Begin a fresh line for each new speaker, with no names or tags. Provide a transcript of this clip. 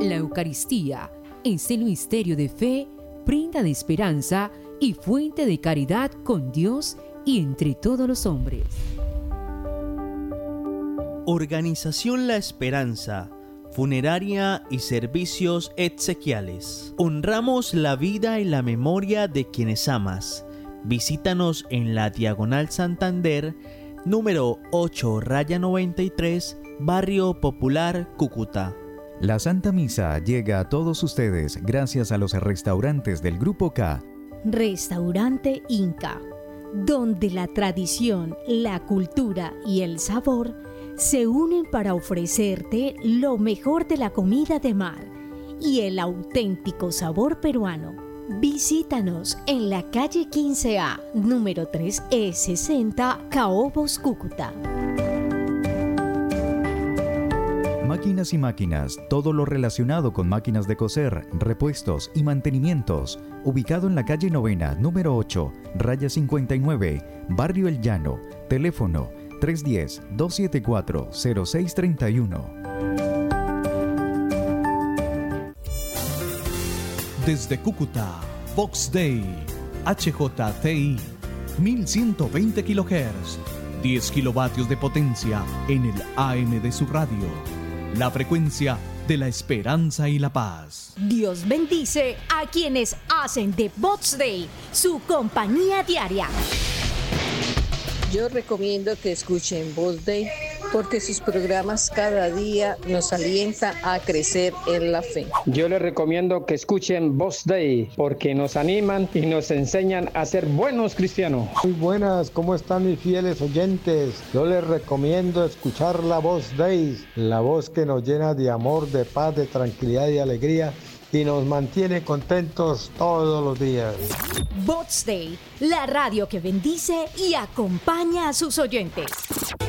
La Eucaristía es el misterio de fe, prenda de esperanza y fuente de caridad con Dios y entre todos los hombres.
Organización La Esperanza, funeraria y servicios exequiales. Honramos la vida y la memoria de quienes amas. Visítanos en la Diagonal Santander, número 8-93, Barrio Popular, Cúcuta.
La Santa Misa llega a todos ustedes gracias a los restaurantes del Grupo K.
Restaurante Inca, donde la tradición, la cultura y el sabor se unen para ofrecerte lo mejor de la comida de mar y el auténtico sabor peruano. Visítanos en la calle 15A, número 3E60, Caobos, Cúcuta.
Máquinas y máquinas, todo lo relacionado con máquinas de coser, repuestos y mantenimientos. Ubicado en la calle Novena, número 8, raya 59, Barrio El Llano. Teléfono 310-274-0631.
Desde Cúcuta, Vox Day, HJTI, 1120 kHz, 10 kilovatios de potencia en el AM de su radio. La frecuencia de la esperanza y la paz.
Dios bendice a quienes hacen de Vox Day su compañía diaria.
Yo recomiendo que escuchen Vox Day porque sus programas cada día nos alientan a crecer en la fe.
Yo les recomiendo que escuchen Vox Day porque nos animan y nos enseñan a ser buenos cristianos.
Muy buenas, ¿cómo están mis fieles oyentes? Yo les recomiendo escuchar la Vox Day, la voz que nos llena de amor, de paz, de tranquilidad y alegría y nos mantiene contentos todos los días.
Vox Day, la radio que bendice y acompaña a sus oyentes.